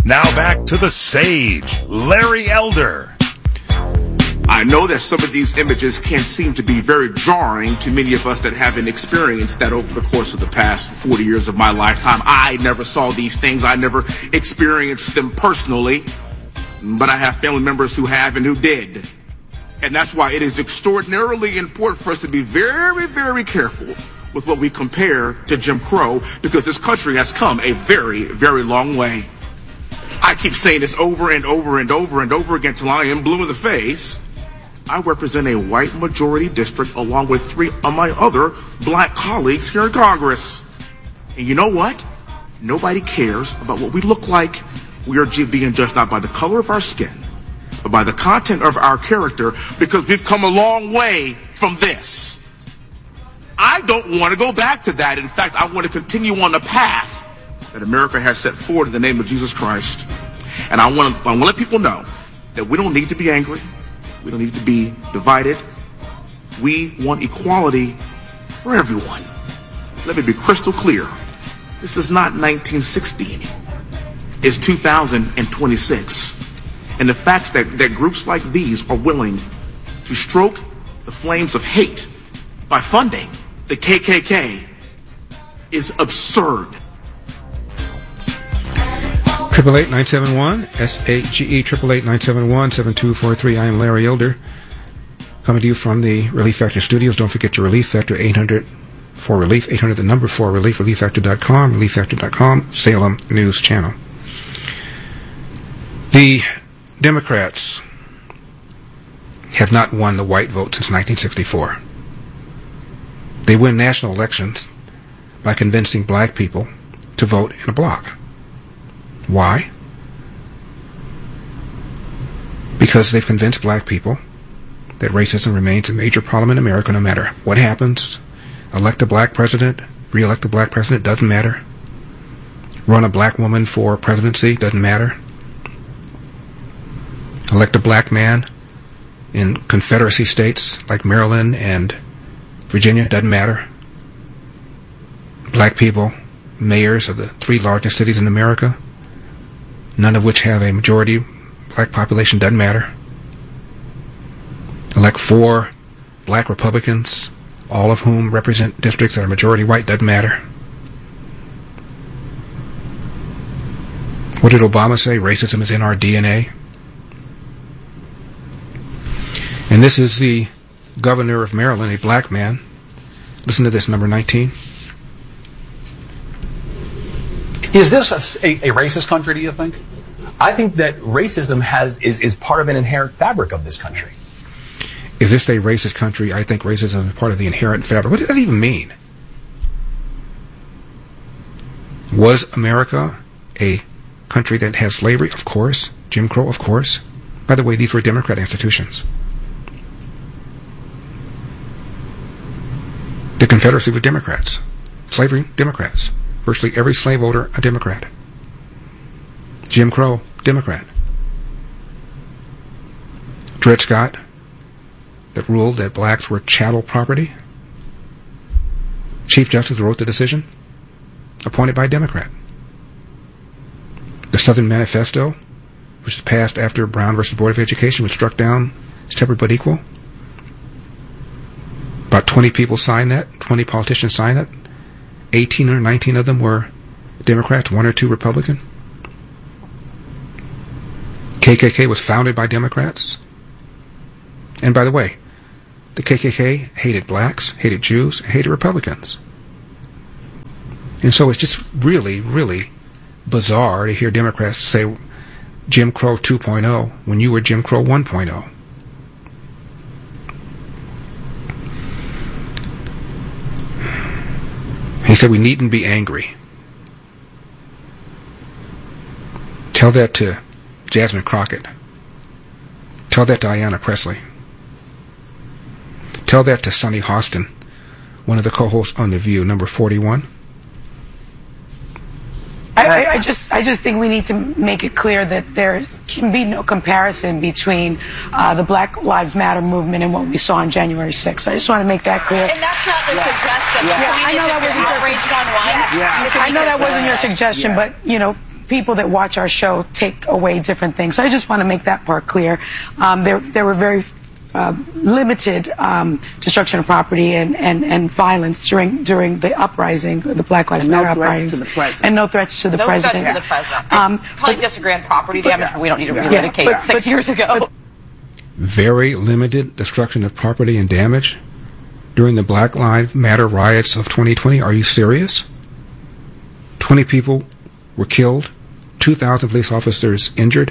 Now back to the sage, Larry Elder. I know that some of these images can seem to be very jarring to many of us that haven't experienced that over the course of the past 40 years of my lifetime. I never saw these things. I never experienced them personally, but I have family members who have and who did. And that's why it is extraordinarily important for us to be very, very careful with what we compare to Jim Crow, because this country has come a very, very long way. I keep saying this over and over and over and over again till I am blue in the face. I represent a white majority district along with 3 of my other black colleagues here in Congress. And you know what? Nobody cares about what we look like. We are being judged not by the color of our skin, but by the content of our character, because we've come a long way from this. I don't want to go back to that. In fact, I want to continue on the path that America has set forward in the name of Jesus Christ. And I want to let people know that we don't need to be angry. We don't need to be divided. We want equality for everyone. Let me be crystal clear. This is not 1960 anymore. It's 2026. And the fact that groups like these are willing to stroke the flames of hate by funding the KKK is absurd. 888-971-SAGE, 888-971-7243. I am Larry Elder, coming to you from the Relief Factor studios. Don't forget your Relief Factor, 800-4RELIEF, 800 the number 4RELIEF, ReliefFactor.com, ReliefFactor.com, Salem News Channel. The Democrats have not won the white vote since 1964. They win national elections by convincing black people to vote in a block. Why? Because they've convinced black people that racism remains a major problem in America no matter what happens. Elect a black president, re-elect a black president, doesn't matter. Run a black woman for presidency, doesn't matter. Elect a black man in Confederacy states like Maryland and Virginia, doesn't matter. Black people, mayors of the 3 largest cities in America, none of which have a majority black population, doesn't matter. Elect 4 black Republicans, all of whom represent districts that are majority white, doesn't matter. What did Obama say? Racism is in our DNA. And this is the governor of Maryland, a black man. Listen to this, number 19. Is this a racist country, do you think? I think that racism is part of an inherent fabric of this country. Is this a racist country? I think racism is part of the inherent fabric. What does that even mean? Was America a country that has slavery? Of course. Jim Crow? Of course. By the way, these were Democrat institutions. The Confederacy were Democrats. Slavery, Democrats. Virtually every slave owner, a Democrat. Jim Crow, Democrat. Dred Scott, that ruled that blacks were chattel property. Chief Justice wrote the decision, appointed by a Democrat. The Southern Manifesto, which was passed after Brown versus Board of Education, was struck down, separate but equal. About 20 people signed that, 20 politicians signed that. 18 or 19 of them were Democrats, 1 or 2 Republican. KKK was founded by Democrats. And by the way, the KKK hated blacks, hated Jews, and hated Republicans. And so it's just really, really bizarre to hear Democrats say Jim Crow 2.0 when you were Jim Crow 1.0. He said we needn't be angry. Tell that to Jasmine Crockett. Tell that to Ayanna Pressley. Tell that to Sonny Hostin, one of the co-hosts on The View, number 41. I just think we need to make it clear that there can be no comparison between the Black Lives Matter movement and what we saw on January 6th. I just want to make that clear. And that's not the suggestion. I know that wasn't your suggestion, but, you know, people that watch our show take away different things. So I just want to make that part clear. There were very limited destruction of property and violence during the uprising, the Black Lives Matter uprising, and no threats to the president. No threats to the president. Probably disagree on property damage, but we don't need to relitigate 6 years ago. Very limited destruction of property and damage during the Black Lives Matter riots of 2020. Are you serious? 20 people were killed, 2,000 police officers injured,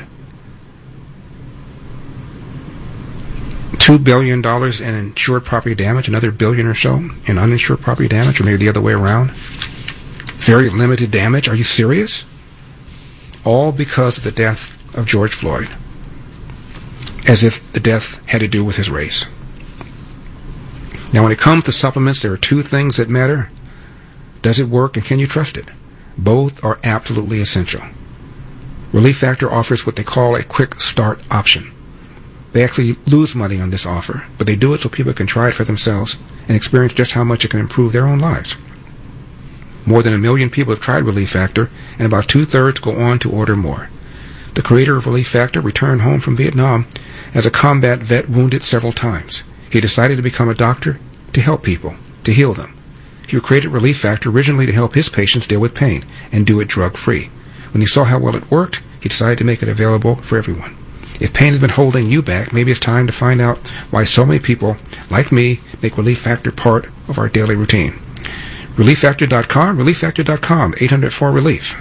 $2 billion in insured property damage, another billion or so in uninsured property damage, or maybe the other way around. Very limited damage. Are you serious? All because of the death of George Floyd. As if the death had to do with his race. Now, when it comes to supplements, there are two things that matter. Does it work, and can you trust it? Both are absolutely essential. Relief Factor offers what they call a quick start option. They actually lose money on this offer, but they do it so people can try it for themselves and experience just how much it can improve their own lives. More than 1 million people have tried Relief Factor, and about 2/3 go on to order more. The creator of Relief Factor returned home from Vietnam as a combat vet wounded several times. He decided to become a doctor to help people, to heal them. He created Relief Factor originally to help his patients deal with pain and do it drug-free. When he saw how well it worked, he decided to make it available for everyone. If pain has been holding you back, maybe it's time to find out why so many people, like me, make Relief Factor part of our daily routine. ReliefFactor.com, ReliefFactor.com, 800-4-RELIEF.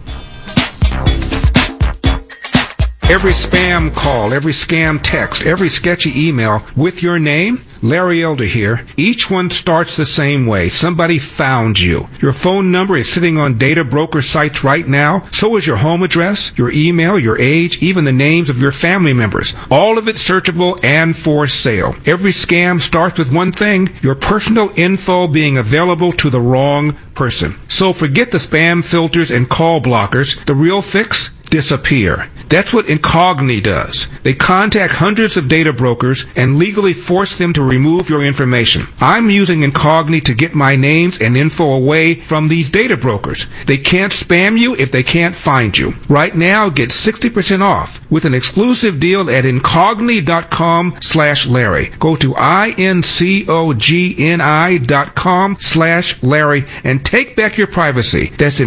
Every spam call, every scam text, every sketchy email with your name, Larry Elder here, each one starts the same way. Somebody found you. Your phone number is sitting on data broker sites right now. So is your home address, your email, your age, even the names of your family members. All of it searchable and for sale. Every scam starts with one thing, your personal info being available to the wrong person. So forget the spam filters and call blockers. The real fix? Disappear. That's what Incogni does. They contact hundreds of data brokers and legally force them to remove your information. I'm using Incogni to get my names and info away from these data brokers. They can't spam you if they can't find you. Right now, get 60% off with an exclusive deal at Incogni.com/Larry. Go to INCOGNI.com/Larry and take back your privacy. That's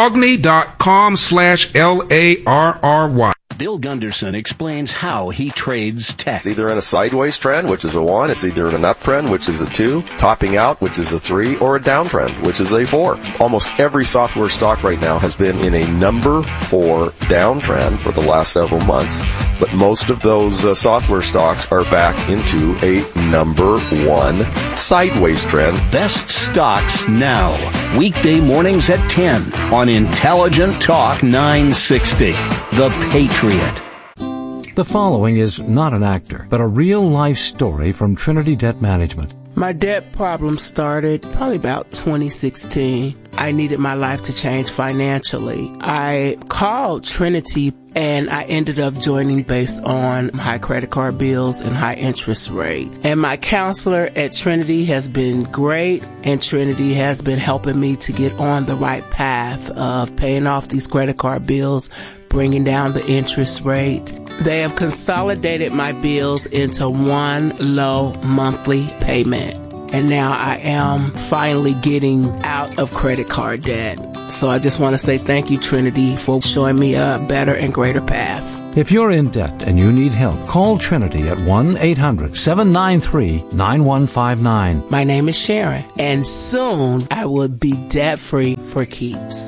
Incogni.com/LARRY. Bill Gunderson explains how he trades tech. It's either in a sideways trend, which is a 1. It's either in an uptrend, which is a 2. Topping out, which is a 3. Or a downtrend, which is a 4. Almost every software stock right now has been in a number 4 downtrend for the last several months. But most of those software stocks are back into a number 1 sideways trend. Best stocks now. Weekday mornings at 10 on Intelligent Talk 960. The Patriot. The following is not an actor, but a real-life story from Trinity Debt Management. My debt problem started probably about 2016. I needed my life to change financially. I called Trinity and I ended up joining based on high credit card bills and high interest rate. And my counselor at Trinity has been great, and Trinity has been helping me to get on the right path of paying off these credit card bills, bringing down the interest rate. They have consolidated my bills into one low monthly payment. And now I am finally getting out of credit card debt. So I just want to say thank you, Trinity, for showing me a better and greater path. If you're in debt and you need help, call Trinity at 1-800-793-9159. My name is Sharon, and soon I will be debt-free for keeps.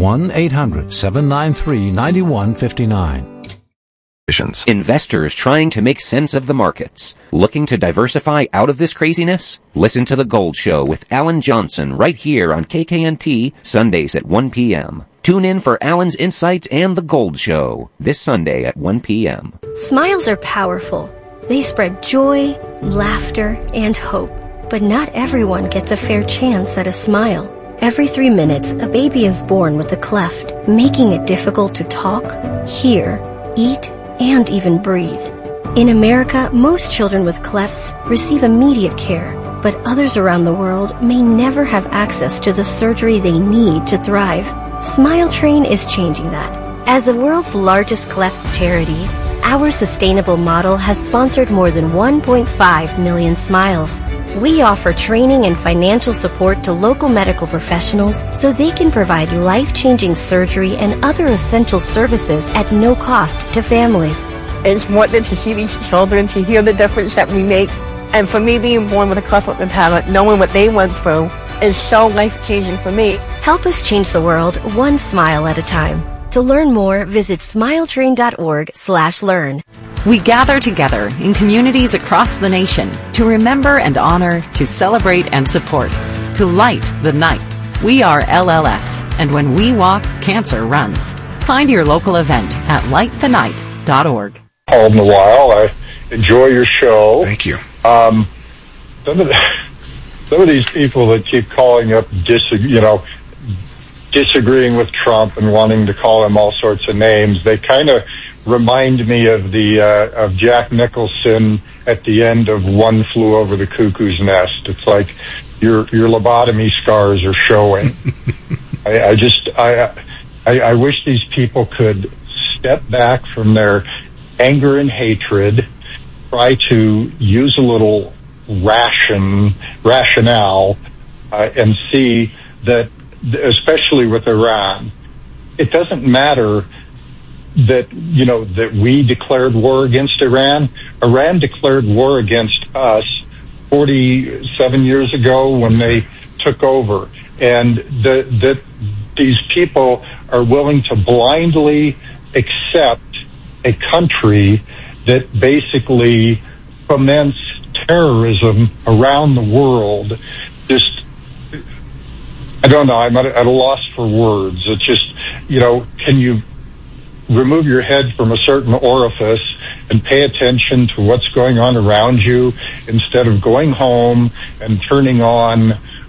1-800-793-9159. Investors trying to make sense of the markets. Looking to diversify out of this craziness? Listen to The Gold Show with Alan Johnson right here on KKNT, Sundays at 1 p.m. Tune in for Alan's insights and The Gold Show this Sunday at 1 p.m. Smiles are powerful. They spread joy, laughter, and hope. But not everyone gets a fair chance at a smile. Every 3 minutes, a baby is born with a cleft, making it difficult to talk, hear, eat, and even breathe. In America, most children with clefts receive immediate care, but others around the world may never have access to the surgery they need to thrive. Smile Train is changing that. As the world's largest cleft charity, our sustainable model has sponsored more than 1.5 million smiles. We offer training and financial support to local medical professionals so they can provide life-changing surgery and other essential services at no cost to families. It's important to see these children, to hear the difference that we make. And for me, being born with a cleft lip and palate, knowing what they went through is so life-changing for me. Help us change the world one smile at a time. To learn more, visit smiletrain.org/learn. We gather together in communities across the nation to remember and honor, to celebrate and support, to light the night. We are LLS, and when we walk, cancer runs. Find your local event at lightthenight.org. Called in a while. I enjoy your show. Thank you. Some of these people that keep calling up, disagreeing with Trump and wanting to call him all sorts of names, they kind of remind me of of Jack Nicholson at the end of One Flew Over the Cuckoo's Nest. It's like your lobotomy scars are showing. I wish these people could step back from their anger and hatred, try to use a little rationale, and see that, especially with Iran, it doesn't matter that we declared war against Iran. Iran declared war against us 47 years ago when they took over, and that these people are willing to blindly accept a country that basically foments terrorism around the world. Just, I don't know, I'm at a loss for words. It's just, can you remove your head from a certain orifice and pay attention to what's going on around you instead of going home and turning on,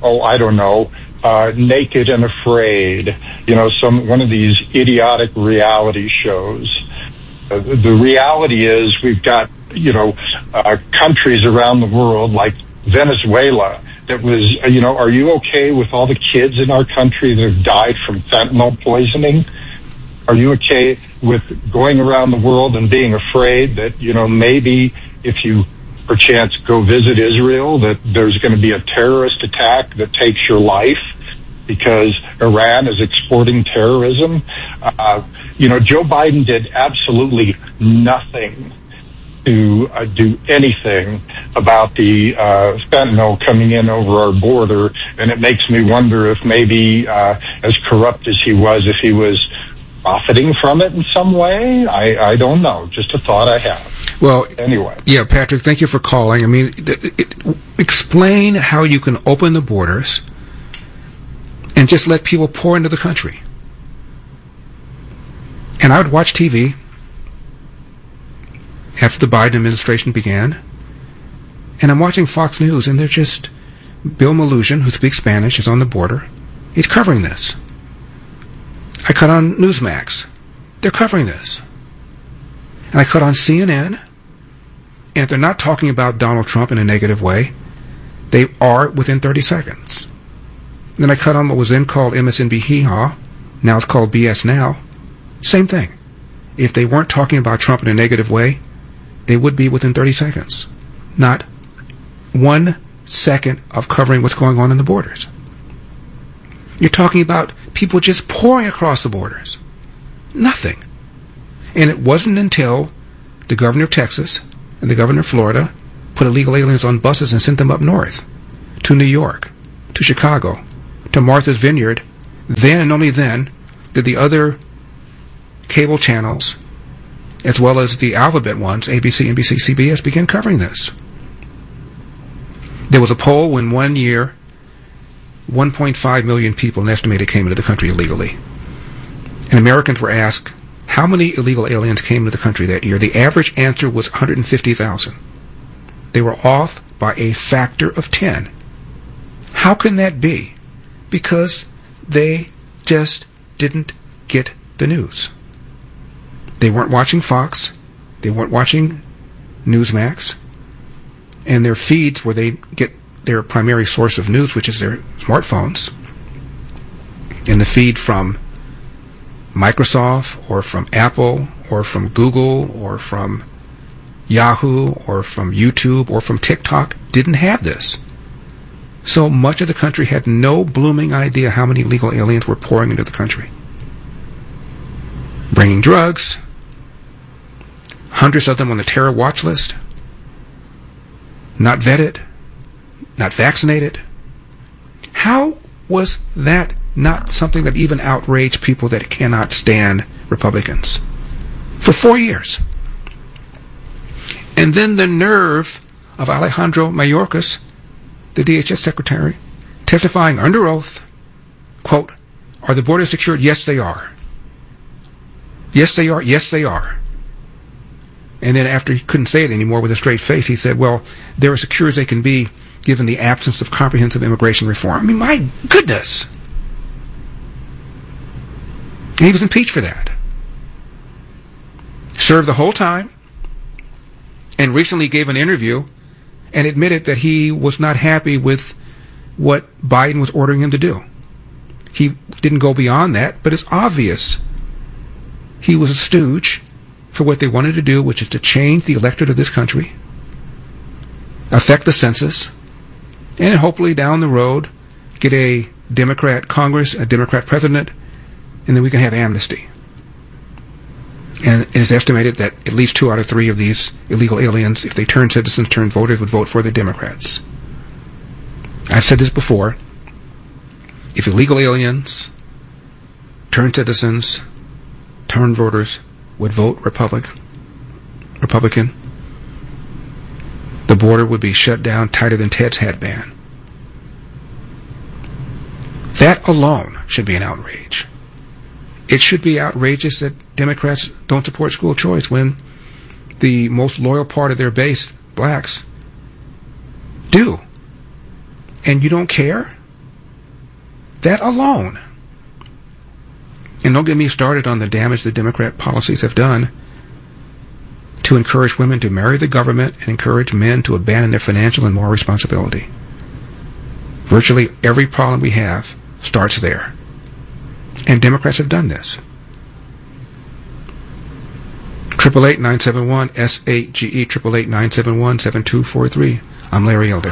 Naked and Afraid, one of these idiotic reality shows. The reality is we've got, countries around the world like Venezuela that was, are you okay with all the kids in our country that have died from fentanyl poisoning? Are you okay with going around the world and being afraid that, maybe if you perchance go visit Israel, that there's going to be a terrorist attack that takes your life because Iran is exporting terrorism? Joe Biden did absolutely nothing to do anything about the fentanyl coming in over our border, and it makes me wonder if maybe as corrupt as he was profiting from it in some way. I don't know. Just a thought I have. Well, anyway. Yeah, Patrick, thank you for calling. I mean, explain how you can open the borders and just let people pour into the country. And I would watch TV after the Biden administration began, and I'm watching Fox News, and they're just, Bill Malugin, who speaks Spanish, is on the border. He's covering this. I cut on Newsmax. They're covering this. And I cut on CNN, and if they're not talking about Donald Trump in a negative way, they are within 30 seconds. Then I cut on what was then called MSNBC Hee-Haw, now it's called BS Now. Same thing. If they weren't talking about Trump in a negative way, they would be within 30 seconds. Not 1 second of covering what's going on in the borders. You're talking about people just pouring across the borders. Nothing. And it wasn't until the governor of Texas and the governor of Florida put illegal aliens on buses and sent them up north, to New York, to Chicago, to Martha's Vineyard, then and only then did the other cable channels, as well as the alphabet ones, ABC, NBC, CBS, begin covering this. There was a poll when 1 year, 1.5 million people estimated came into the country illegally. And Americans were asked, how many illegal aliens came into the country that year? The average answer was 150,000. They were off by a factor of 10. How can that be? Because they just didn't get the news. They weren't watching Fox. They weren't watching Newsmax. And their feeds, where they get their primary source of news, which is their smartphones, and the feed from Microsoft or from Apple or from Google or from Yahoo or from YouTube or from TikTok didn't have this. So much of the country had no blooming idea how many illegal aliens were pouring into the country. Bringing drugs, hundreds of them on the terror watch list, not vetted, not vaccinated. How was that not something that even outraged people that cannot stand Republicans? For 4 years. And then the nerve of Alejandro Mayorkas, the DHS secretary, testifying under oath, quote, "Are the borders secured? Yes, they are. Yes, they are. Yes, they are." And then after he couldn't say it anymore with a straight face, he said, well, they're as secure as they can be given the absence of comprehensive immigration reform. I mean, my goodness. And he was impeached for that. Served the whole time, and recently gave an interview and admitted that he was not happy with what Biden was ordering him to do. He didn't go beyond that, but it's obvious he was a stooge for what they wanted to do, which is to change the electorate of this country, affect the census, and hopefully down the road get a Democrat Congress, a Democrat president, and then we can have amnesty. And it is estimated that at least 2 out of 3 of these illegal aliens, if they turn citizens, turn voters, would vote for the Democrats. I've said this before. If illegal aliens, turn citizens, turn voters, would vote Republican, the border would be shut down tighter than Ted's headband. That alone should be an outrage. It should be outrageous that Democrats don't support school choice when the most loyal part of their base, blacks, do. And you don't care? That alone. And don't get me started on the damage the Democrat policies have done to encourage women to marry the government and encourage men to abandon their financial and moral responsibility. Virtually every problem we have starts there. And Democrats have done this. 888-971-SAGE, 888-971-7243. I'm Larry Elder.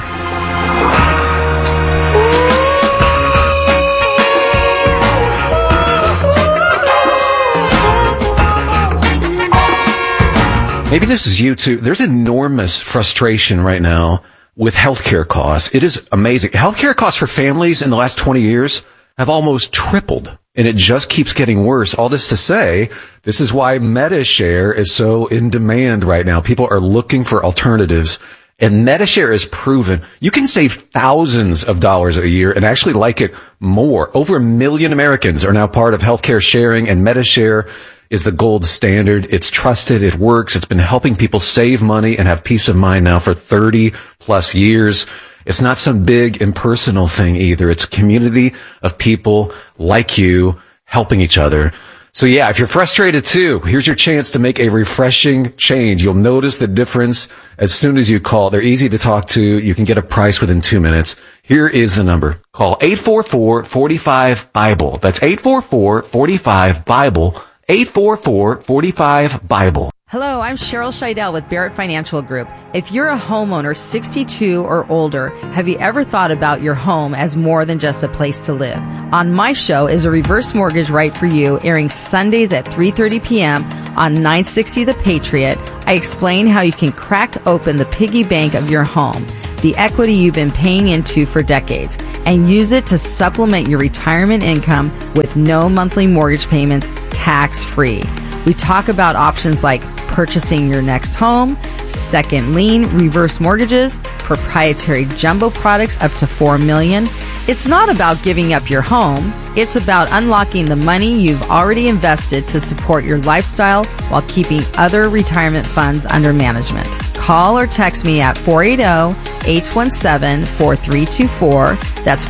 Maybe this is you too. There's enormous frustration right now with healthcare costs. It is amazing. Healthcare costs for families in the last 20 years have almost tripled, and it just keeps getting worse. All this to say, this is why MediShare is so in demand right now. People are looking for alternatives, and MediShare is proven. You can save thousands of dollars a year and actually like it more. Over 1 million Americans are now part of healthcare sharing, and MediShare is the gold standard. It's trusted. It works. It's been helping people save money and have peace of mind now for 30 plus years. It's not some big impersonal thing either. It's a community of people like you helping each other. So yeah, if you're frustrated too, here's your chance to make a refreshing change. You'll notice the difference as soon as you call. They're easy to talk to. You can get a price within 2 minutes. Here is the number. Call 844-45-BIBLE. That's 844-45-BIBLE. 844-45-BIBLE. Hello, I'm Cheryl Scheidel with Barrett Financial Group. If you're a homeowner 62 or older, have you ever thought about your home as more than just a place to live? On my show is a reverse mortgage right for you, airing Sundays at 3:30 p.m. on 960 The Patriot. I explain how you can crack open the piggy bank of your home, the equity you've been paying into for decades, and use it to supplement your retirement income with no monthly mortgage payments, tax-free. We talk about options like purchasing your next home, second lien, reverse mortgages, proprietary jumbo products up to $4 million. It's not about giving up your home. It's about unlocking the money you've already invested to support your lifestyle while keeping other retirement funds under management. Call or text me at 480-817-4324. That's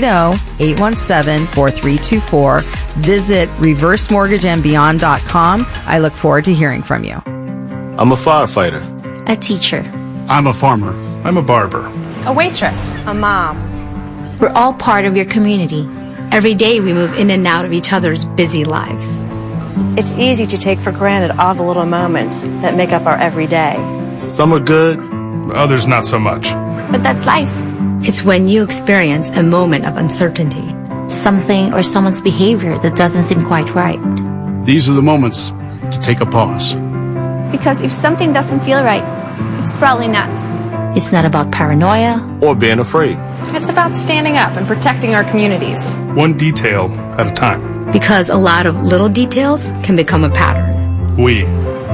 480-817-4324. Visit reversemortgageandbeyond.com. I look forward to hearing from you. I'm a firefighter. A teacher. I'm a farmer. I'm a barber. A waitress. A mom. We're all part of your community. Every day we move in and out of each other's busy lives. It's easy to take for granted all the little moments that make up our everyday. Some are good, others not so much. But that's life. It's when you experience a moment of uncertainty. Something or someone's behavior that doesn't seem quite right. These are the moments to take a pause. Because if something doesn't feel right, it's probably not. It's not about paranoia or being afraid. It's about standing up and protecting our communities. One detail at a time. Because a lot of little details can become a pattern. We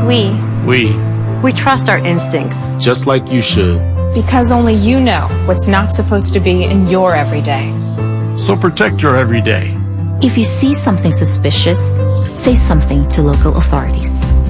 trust our instincts. Just like you should. Because only you know what's not supposed to be in your everyday. So protect your everyday. If you see something suspicious, say something to local authorities.